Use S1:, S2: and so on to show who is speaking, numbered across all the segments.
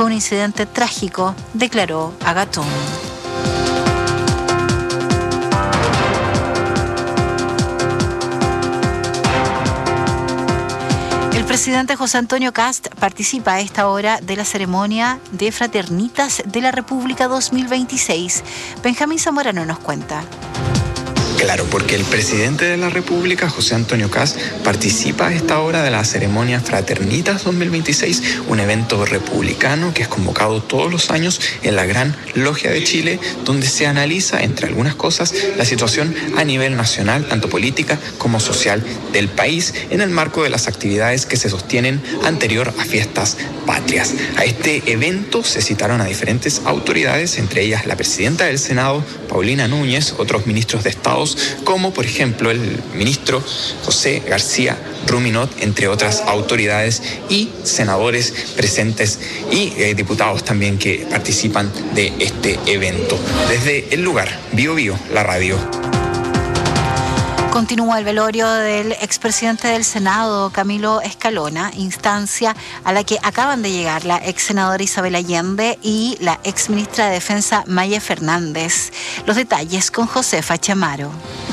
S1: Fue un incidente trágico, declaró Agatón. El presidente José Antonio Kast participa a esta hora de la ceremonia de Fraternitas de la República 2026. Benjamín Zamorano nos cuenta.
S2: Claro, porque el presidente de la República, José Antonio Kast, participa a esta hora de la ceremonia Fraternitas 2026, un evento republicano que es convocado todos los años en la Gran Logia de Chile, donde se analiza, entre algunas cosas, la situación a nivel nacional, tanto política como social del país, en el marco de las actividades que se sostienen anterior a fiestas patrias. A este evento se citaron a diferentes autoridades, entre ellas la presidenta del Senado, Paulina Núñez, otros ministros de Estado, como por ejemplo el ministro José García Ruminot, entre otras autoridades y senadores presentes y diputados también que participan de este evento. Desde el lugar, Bío Bío, la radio.
S1: Continúa el velorio del expresidente del Senado, Camilo Escalona, instancia a la que acaban de llegar la ex senadora Isabel Allende y la ex ministra de Defensa Maya Fernández. Los detalles con Josefa Chamaro.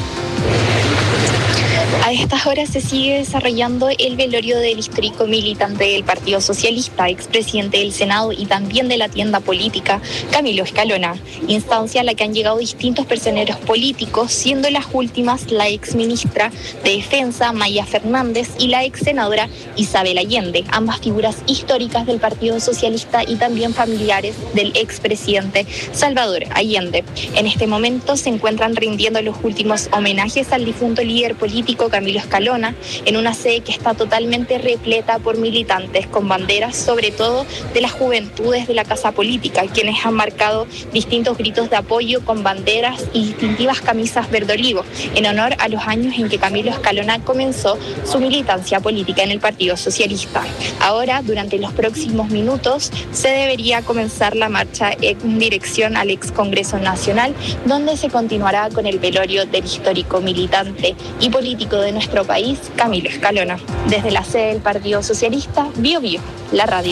S3: A estas horas se sigue desarrollando el velorio del histórico militante del Partido Socialista, expresidente del Senado y también de la tienda política, Camilo Escalona, instancia a la que han llegado distintos personeros políticos, siendo las últimas la exministra de Defensa, Maya Fernández, y la ex senadora Isabel Allende, ambas figuras históricas del Partido Socialista y también familiares del expresidente Salvador Allende. En este momento se encuentran rindiendo los últimos homenajes al difunto líder político Camilo Escalona, en una sede que está totalmente repleta por militantes con banderas, sobre todo de las juventudes de la casa política, quienes han marcado distintos gritos de apoyo con banderas y distintivas camisas verde olivo, en honor a los años en que Camilo Escalona comenzó su militancia política en el Partido Socialista. Ahora, durante los próximos minutos, se debería comenzar la marcha en dirección al ex Congreso Nacional, donde se continuará con el velorio del histórico militante y político de nuestro país, Camilo Escalona. Desde la sede del Partido Socialista, Bío Bío, la radio.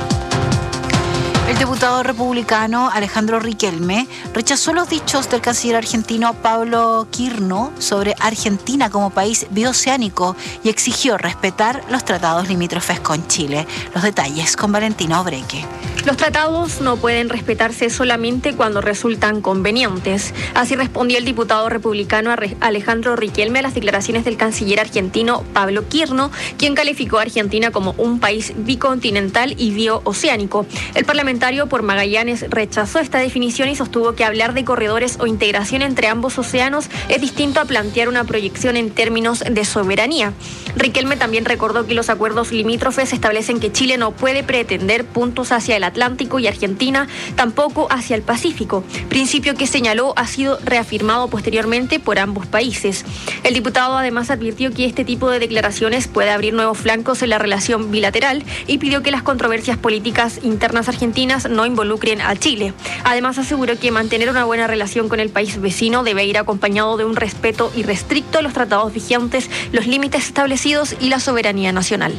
S1: El diputado republicano Alejandro Riquelme rechazó los dichos del canciller argentino Pablo Quirno sobre Argentina como país bioceánico y exigió respetar los tratados limítrofes con Chile. Los detalles con Valentina Obreque.
S4: Los tratados no pueden respetarse solamente cuando resultan convenientes. Así respondió el diputado republicano Alejandro Riquelme a las declaraciones del canciller argentino Pablo Quirno, quien calificó a Argentina como un país bicontinental y biooceánico. El parlamentario por Magallanes rechazó esta definición y sostuvo que hablar de corredores o integración entre ambos océanos es distinto a plantear una proyección en términos de soberanía. Riquelme también recordó que los acuerdos limítrofes establecen que Chile no puede pretender puntos hacia el Atlántico y Argentina tampoco hacia el Pacífico, principio que señaló ha sido reafirmado posteriormente por ambos países. El diputado además advirtió que este tipo de declaraciones puede abrir nuevos flancos en la relación bilateral y pidió que las controversias políticas internas argentinas no involucren a Chile. Además aseguró que mantener una buena relación con el país vecino debe ir acompañado de un respeto irrestricto a los tratados vigentes, los límites establecidos y la soberanía nacional.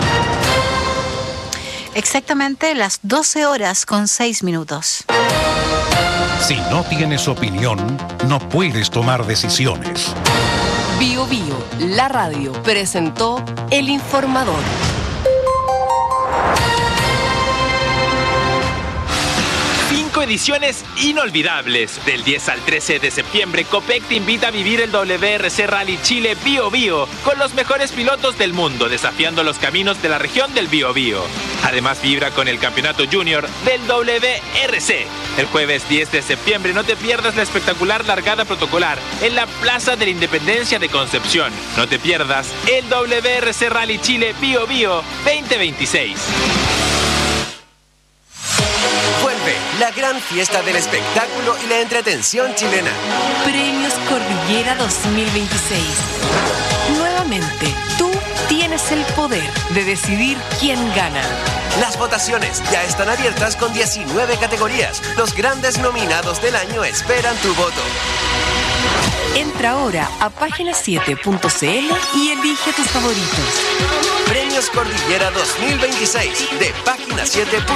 S1: Exactamente las 12:06.
S5: Si no tienes opinión, no puedes tomar decisiones.
S6: Bío Bío, la radio, presentó El Informador.
S7: Ediciones inolvidables. Del 10 al 13 de septiembre, Copec te invita a vivir el WRC Rally Chile Bío Bío con los mejores pilotos del mundo desafiando los caminos de la región del Bío Bío. Además, vibra con el campeonato junior del WRC. El jueves 10 de septiembre no te pierdas la espectacular largada protocolar en la Plaza de la Independencia de Concepción. No te pierdas el WRC Rally Chile Bío Bío 2026.
S8: Vuelve la gran fiesta del espectáculo y la entretención chilena.
S6: Premios Cordillera 2026. Nuevamente, tú tienes el poder de decidir quién gana.
S8: Las votaciones ya están abiertas con 19 categorías. Los grandes nominados del año esperan tu voto.
S6: Entra ahora a página7.cl y elige tus favoritos.
S8: Premios Cordillera 2026 de página7.cl.